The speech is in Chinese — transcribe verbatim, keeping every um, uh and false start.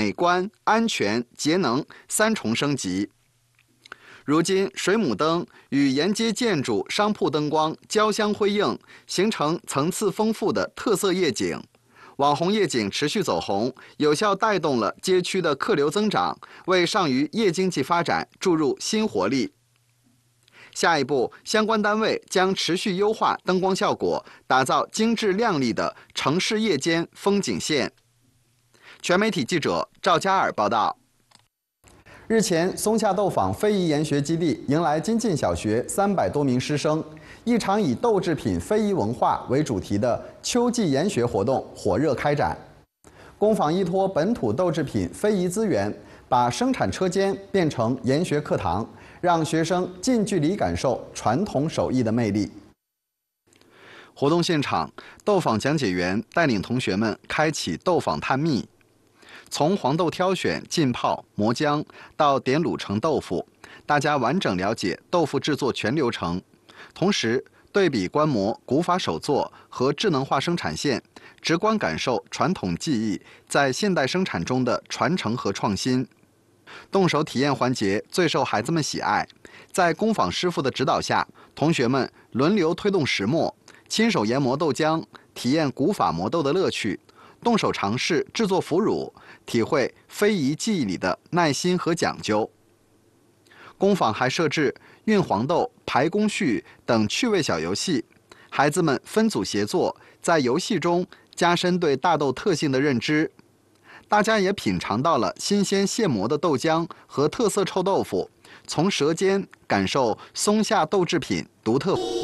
美观、安全、节能三重升级。如今，水母灯与沿街建筑、商铺灯光交相辉映，形成层次丰富的特色夜景。网红夜景持续走红，有效带动了街区的客流增长，为上虞夜经济发展注入新活力。下一步，相关单位将持续优化灯光效果，打造精致亮丽的城市夜间风景线。全媒体记者赵佳尔报道。日前，松下豆坊非遗研学基地迎来金进小学三百多名师生，一场以豆制品非遗文化为主题的秋季研学活动火热开展。工坊依托本土豆制品非遗资源，把生产车间变成研学课堂，让学生近距离感受传统手艺的魅力。活动现场，豆坊讲解员带领同学们开启豆坊探秘。从黄豆挑选、浸泡、磨浆到点卤成豆腐，大家完整了解豆腐制作全流程，同时对比观摩古法手作和智能化生产线，直观感受传统技艺在现代生产中的传承和创新。动手体验环节最受孩子们喜爱，在工坊师傅的指导下，同学们轮流推动石磨，亲手研磨豆浆，体验古法磨豆的乐趣。动手尝试制作腐乳，体会非遗技艺里的耐心和讲究。工坊还设置运黄豆、排工序等趣味小游戏，孩子们分组协作，在游戏中加深对大豆特性的认知。大家也品尝到了新鲜现磨的豆浆和特色臭豆腐，从舌尖感受松下豆制品独特。